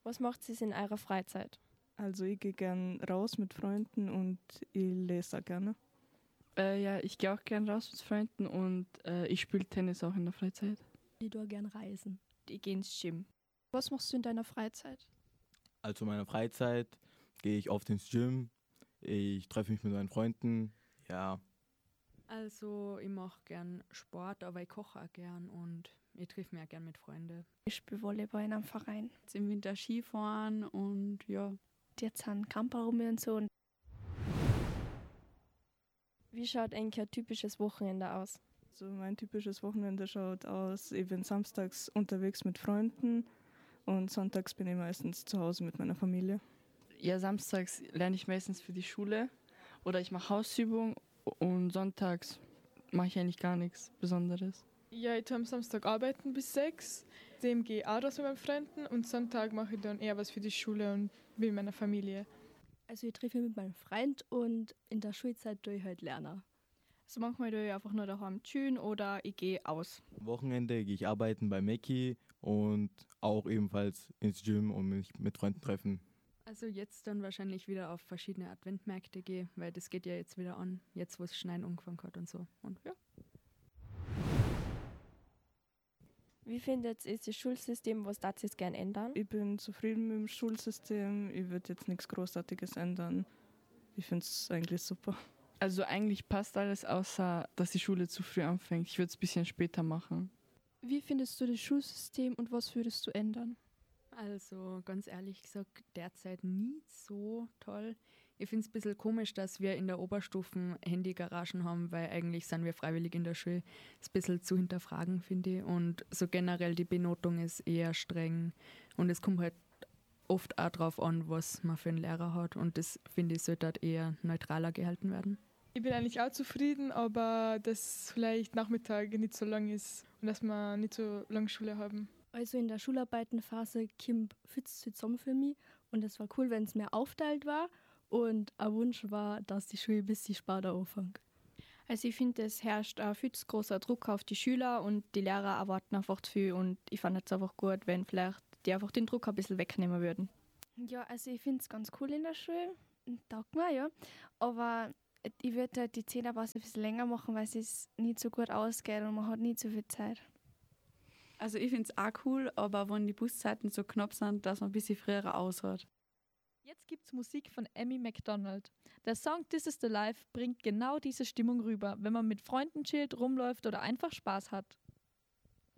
Was macht ihr in eurer Freizeit? Also ich gehe gern raus mit Freunden und ich lese auch gerne. Ja, ich gehe auch gern raus mit Freunden und ich spiele Tennis auch in der Freizeit. Ich tue gern reisen. Ich gehe ins Gym. Was machst du in deiner Freizeit? Also in meiner Freizeit gehe ich oft ins Gym, ich treffe mich mit meinen Freunden, ja. Also ich mache gern Sport, aber ich koche auch gern und ich treffe mich auch gern mit Freunden. Ich spiele Volleyball in einem Verein. Jetzt im Winter Skifahren und ja. Jetzt sind Camper rum und so. Wie schaut eigentlich ein typisches Wochenende aus? So mein typisches Wochenende schaut aus, ich bin samstags unterwegs mit Freunden und sonntags bin ich meistens zu Hause mit meiner Familie. Ja, samstags lerne ich meistens für die Schule oder ich mache Hausübung und sonntags mache ich eigentlich gar nichts Besonderes. Ja, ich tue am Samstag arbeiten bis 6. Dem gehe ich auch raus mit meinen Freunden und Sonntag mache ich dann eher was für die Schule und mit meiner Familie. Also ich treffe mich mit meinem Freund und in der Schulzeit tue ich halt lernen. Also manchmal tue ich einfach nur daheim chillen oder ich gehe aus. Am Wochenende gehe ich arbeiten bei Mackie und auch ebenfalls ins Gym und mich mit Freunden treffen. Also jetzt dann wahrscheinlich wieder auf verschiedene Adventmärkte gehe, weil das geht ja jetzt wieder an, jetzt wo es Schneien angefangen hat und so. Und ja. Wie findet ihr das Schulsystem? Was darf ihr gerne ändern? Ich bin zufrieden mit dem Schulsystem, ich würde jetzt nichts Großartiges ändern. Ich finde es eigentlich super. Also eigentlich passt alles, außer dass die Schule zu früh anfängt. Ich würde es ein bisschen später machen. Wie findest du das Schulsystem und was würdest du ändern? Also ganz ehrlich gesagt, derzeit nicht so toll. Ich finde es ein bisschen komisch, dass wir in der Oberstufen Handygaragen haben, weil eigentlich sind wir freiwillig in der Schule. Das ist ein bisschen zu hinterfragen, finde ich. Und so generell die Benotung ist eher streng. Und es kommt halt oft auch darauf an, was man für einen Lehrer hat. Und das, finde ich, sollte halt eher neutraler gehalten werden. Ich bin eigentlich auch zufrieden, aber dass vielleicht Nachmittage nicht so lang ist und dass wir nicht so lange Schule haben. Also in der Schularbeitenphase kommt viel zusammen für mich und es war cool, wenn es mehr aufteilt war und ein Wunsch war, dass die Schule ein bisschen später anfängt. Also ich finde, es herrscht ein viel zu großer Druck auf die Schüler und die Lehrer erwarten einfach zu viel und ich fand es einfach gut, wenn vielleicht die einfach den Druck ein bisschen wegnehmen würden. Ja, also ich finde es ganz cool in der Schule, taugt mir, ja, aber ich würde halt die 10er-Pause ein bisschen länger machen, weil es nicht so gut ausgeht und man hat nicht so viel Zeit. Also ich finde es auch cool, aber wenn die Buszeiten so knapp sind, dass man ein bisschen früher aushört. Jetzt gibt's Musik von Amy Macdonald. Der Song This is the Life bringt genau diese Stimmung rüber, wenn man mit Freunden chillt, rumläuft oder einfach Spaß hat.